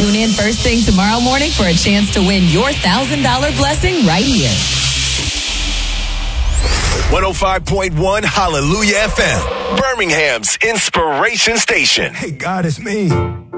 Tune in first thing tomorrow morning for a chance to win your $1,000 blessing right here. 105.1 Hallelujah FM, Birmingham's inspiration station. Hey, God, it's me.